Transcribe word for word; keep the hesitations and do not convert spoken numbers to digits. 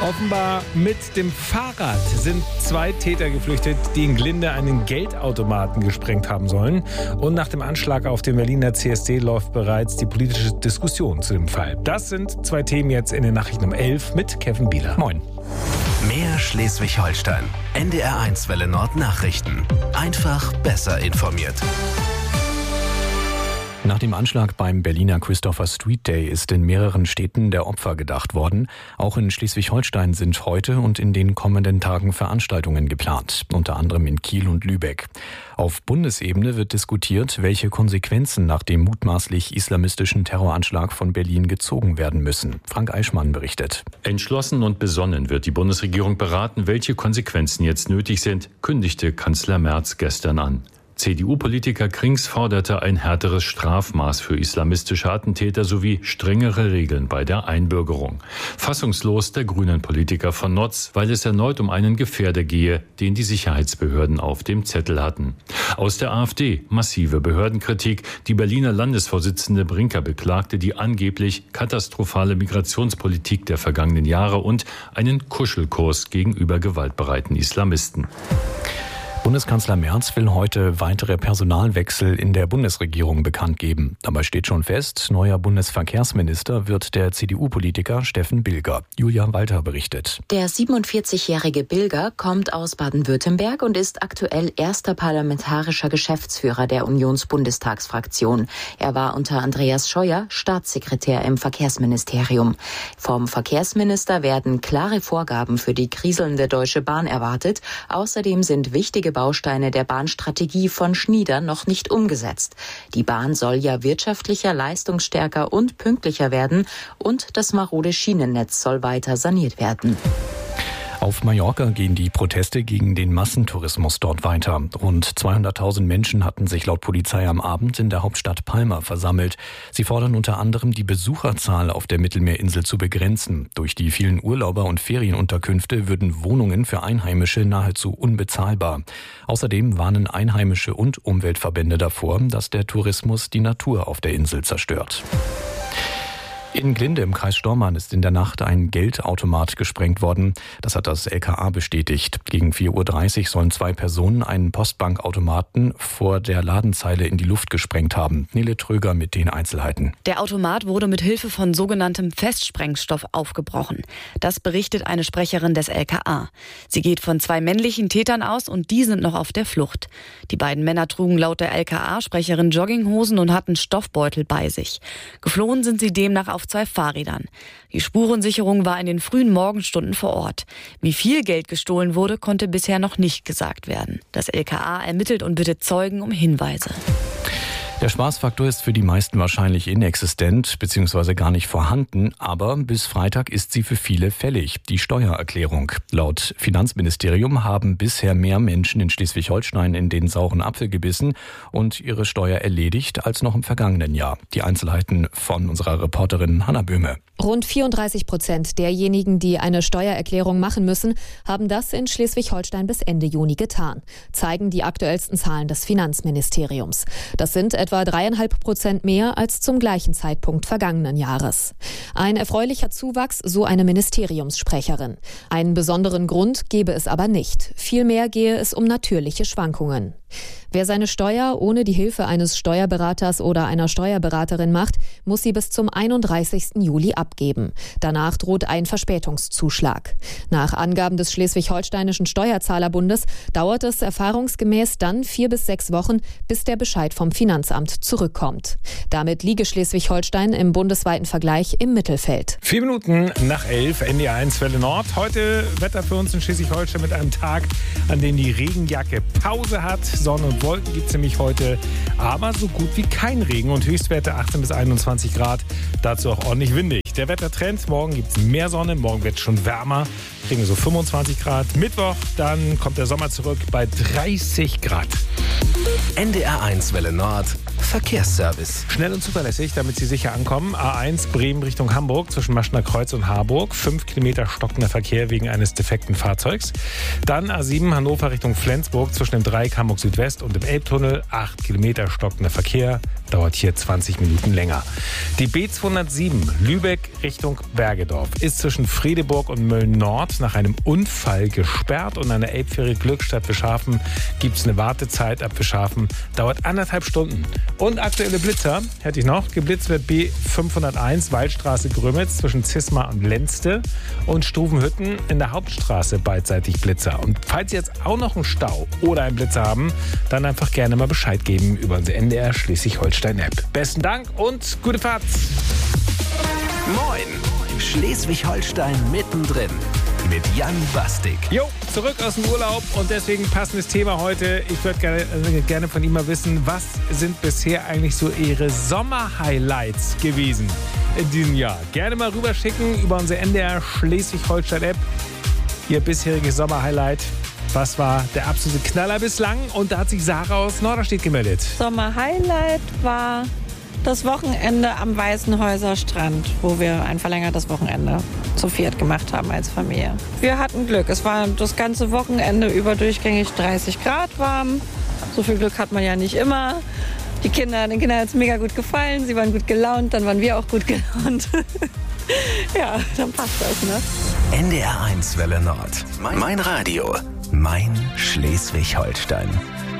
Offenbar mit dem Fahrrad sind zwei Täter geflüchtet, die in Glinde einen Geldautomaten gesprengt haben sollen. Und nach dem Anschlag auf den Berliner C S D läuft bereits die politische Diskussion zu dem Fall. Das sind zwei Themen jetzt in den Nachrichten um elf mit Kevin Bieler. Moin. Mehr Schleswig-Holstein. N D R eins Welle Nord Nachrichten. Einfach besser informiert. Nach dem Anschlag beim Berliner Christopher Street Day ist in mehreren Städten der Opfer gedacht worden. Auch in Schleswig-Holstein sind heute und in den kommenden Tagen Veranstaltungen geplant, unter anderem in Kiel und Lübeck. Auf Bundesebene wird diskutiert, welche Konsequenzen nach dem mutmaßlich islamistischen Terroranschlag von Berlin gezogen werden müssen. Frank Eichmann berichtet. Entschlossen und besonnen wird die Bundesregierung beraten, welche Konsequenzen jetzt nötig sind, kündigte Kanzler Merz gestern an. C D U-Politiker Krings forderte ein härteres Strafmaß für islamistische Attentäter sowie strengere Regeln bei der Einbürgerung. Fassungslos der Grünen-Politiker von Notz, weil es erneut um einen Gefährder gehe, den die Sicherheitsbehörden auf dem Zettel hatten. Aus der AfD massive Behördenkritik. Die Berliner Landesvorsitzende Brinker beklagte die angeblich katastrophale Migrationspolitik der vergangenen Jahre und einen Kuschelkurs gegenüber gewaltbereiten Islamisten. Bundeskanzler Merz will heute weitere Personalwechsel in der Bundesregierung bekannt geben. Dabei steht schon fest, neuer Bundesverkehrsminister wird der C D U-Politiker Steffen Bilger. Julia Walter berichtet. Der siebenundvierzigjährige Bilger kommt aus Baden-Württemberg und ist aktuell erster parlamentarischer Geschäftsführer der Unionsbundestagsfraktion. Er war unter Andreas Scheuer Staatssekretär im Verkehrsministerium. Vom Verkehrsminister werden klare Vorgaben für die kriselnde Deutsche Bahn erwartet. Außerdem sind wichtige Bausteine der Bahnstrategie von Schnieder noch nicht umgesetzt. Die Bahn soll ja wirtschaftlicher, leistungsstärker und pünktlicher werden und das marode Schienennetz soll weiter saniert werden. Auf Mallorca gehen die Proteste gegen den Massentourismus dort weiter. Rund zweihunderttausend Menschen hatten sich laut Polizei am Abend in der Hauptstadt Palma versammelt. Sie fordern unter anderem, die Besucherzahl auf der Mittelmeerinsel zu begrenzen. Durch die vielen Urlauber und Ferienunterkünfte würden Wohnungen für Einheimische nahezu unbezahlbar. Außerdem warnen Einheimische und Umweltverbände davor, dass der Tourismus die Natur auf der Insel zerstört. In Glinde im Kreis Stormarn ist in der Nacht ein Geldautomat gesprengt worden. Das hat das L K A bestätigt. Gegen vier Uhr dreißig sollen zwei Personen einen Postbankautomaten vor der Ladenzeile in die Luft gesprengt haben. Nele Tröger mit den Einzelheiten. Der Automat wurde mit Hilfe von sogenanntem Festsprengstoff aufgebrochen. Das berichtet eine Sprecherin des L K A. Sie geht von zwei männlichen Tätern aus und die sind noch auf der Flucht. Die beiden Männer trugen laut der L K A-Sprecherin Jogginghosen und hatten Stoffbeutel bei sich. Geflohen sind sie demnach auf zwei Fahrrädern. Die Spurensicherung war in den frühen Morgenstunden vor Ort. Wie viel Geld gestohlen wurde, konnte bisher noch nicht gesagt werden. Das L K A ermittelt und bittet Zeugen um Hinweise. Der Spaßfaktor ist für die meisten wahrscheinlich inexistent bzw. gar nicht vorhanden, aber bis Freitag ist sie für viele fällig, die Steuererklärung. Laut Finanzministerium haben bisher mehr Menschen in Schleswig-Holstein in den sauren Apfel gebissen und ihre Steuer erledigt als noch im vergangenen Jahr. Die Einzelheiten von unserer Reporterin Hanna Böhme. Rund vierunddreißig Prozent derjenigen, die eine Steuererklärung machen müssen, haben das in Schleswig-Holstein bis Ende Juni getan, zeigen die aktuellsten Zahlen des Finanzministeriums. Das sind etwa dreieinhalb Prozent mehr als zum gleichen Zeitpunkt vergangenen Jahres. Ein erfreulicher Zuwachs, so eine Ministeriumssprecherin. Einen besonderen Grund gebe es aber nicht. Vielmehr gehe es um natürliche Schwankungen. Wer seine Steuer ohne die Hilfe eines Steuerberaters oder einer Steuerberaterin macht, muss sie bis zum einunddreißigsten Juli abgeben. Danach droht ein Verspätungszuschlag. Nach Angaben des Schleswig-Holsteinischen Steuerzahlerbundes dauert es erfahrungsgemäß dann vier bis sechs Wochen, bis der Bescheid vom Finanzamt zurückkommt. Damit liege Schleswig-Holstein im bundesweiten Vergleich im Mittelfeld. Vier Minuten nach elf, N D R eins Welle Nord. Heute Wetter für uns in Schleswig-Holstein mit einem Tag, an dem die Regenjacke Pause hat. Sonne und Wolken gibt es nämlich heute, aber so gut wie kein Regen und Höchstwerte achtzehn bis einundzwanzig Grad. Dazu auch ordentlich windig. Der Wettertrend, morgen gibt es mehr Sonne, morgen wird es schon wärmer, kriegen so fünfundzwanzig Grad. Mittwoch, dann kommt der Sommer zurück bei dreißig Grad. N D R eins Welle Nord, Verkehrsservice. Schnell und zuverlässig, damit Sie sicher ankommen. A eins Bremen Richtung Hamburg zwischen Maschner Kreuz und Harburg. Fünf Kilometer stockender Verkehr wegen eines defekten Fahrzeugs. Dann A sieben Hannover Richtung Flensburg zwischen dem Dreieck Hamburg Südwest und dem Elbtunnel. Acht Kilometer stockender Verkehr. Dauert hier zwanzig Minuten länger. Die B zweihundertsieben Lübeck Richtung Bergedorf ist zwischen Fredeburg und Mölln-Nord nach einem Unfall gesperrt und an der Elbfähre Glückstadt Fischhafen gibt es eine Wartezeit ab Fischhafen. Dauert anderthalb Stunden. Und aktuelle Blitzer hätte ich noch. Geblitzt wird B fünfhunderteins Waldstraße Grömitz zwischen Zisma und Lenzte und Struvenhütten in der Hauptstraße beidseitig Blitzer. Und falls Sie jetzt auch noch einen Stau oder einen Blitzer haben, dann einfach gerne mal Bescheid geben über unsere N D R Schleswig-Holstein-App. Besten Dank und gute Fahrt. Moin, Schleswig-Holstein mittendrin mit Jan Bastik. Jo, zurück aus dem Urlaub und deswegen passendes Thema heute. Ich würde gerne, äh, gerne von Ihnen mal wissen, was sind bisher eigentlich so Ihre Sommer-Highlights gewesen in diesem Jahr? Gerne mal rüberschicken über unsere N D R Schleswig-Holstein-App. Ihr bisheriges Sommer-Highlight. Was war der absolute Knaller bislang? Und da hat sich Sarah aus Norderstedt gemeldet. Sommer-Highlight war das Wochenende am Weißenhäuser Strand, wo wir ein verlängertes Wochenende zu viert gemacht haben als Familie. Wir hatten Glück. Es war das ganze Wochenende über durchgängig dreißig Grad warm. So viel Glück hat man ja nicht immer. Die Kinder, den Kindern hat es mega gut gefallen. Sie waren gut gelaunt, dann waren wir auch gut gelaunt. Ja, dann passt das, ne? N D R eins Welle Nord. Mein Radio. Mein Schleswig-Holstein.